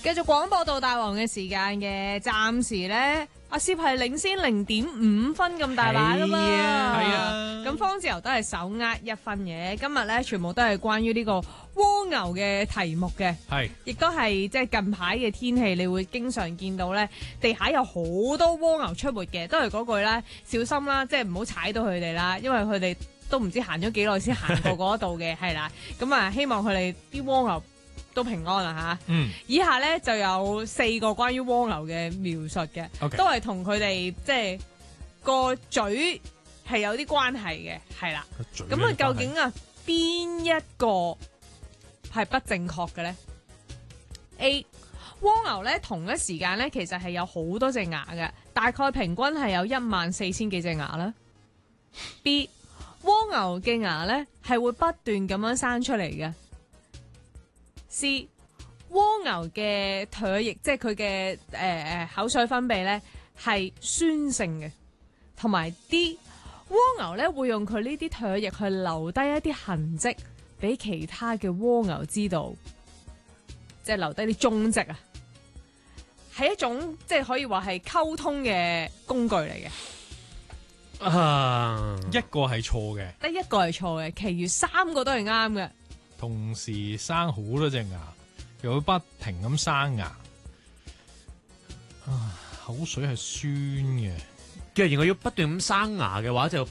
繼續廣播道大王嘅時間嘅，暫時咧阿攝係領先0.5分咁大把噶嘛， 係啊， 咁方志柔都係手握1分嘅。今日咧全部都係關於呢個蝸牛嘅題目嘅， 係亦都係即係近排嘅天氣，你會經常見到咧地下有好多蝸牛出沒嘅，都係嗰句啦，小心啦，即係唔好踩到佢哋啦，因為佢哋都唔知行咗幾耐先行過嗰度嘅，係啦，咁啊希望佢哋啲蝸牛都平安啦吓。以下咧就有4個關於蝸牛嘅描述嘅 ，OK 都係同佢哋即係個嘴係有啲關係嘅，係啦。咁啊，究竟啊邊一個係不正確嘅咧 ？A 蝸牛咧同一時間咧其實係有好多隻牙嘅，大概平均係有14000幾隻牙啦。B 蝸牛嘅牙咧係會不斷咁樣生出嚟嘅。C 蝸牛嘅唾液，即係佢嘅口水分泌咧係酸性嘅，同埋 D 蝸牛咧會用佢呢啲唾液去留低一啲痕跡，俾其他嘅蝸牛知道，即係留低啲蹤跡啊，係一種即係可以話係溝通嘅工具嚟嘅。 一個係錯嘅， 得一個係錯嘅，其餘3個都係啱嘅。 同時生好多隻牙，又會不停咁生牙。口水係酸嘅， 既然我要不斷咁生牙嘅話，就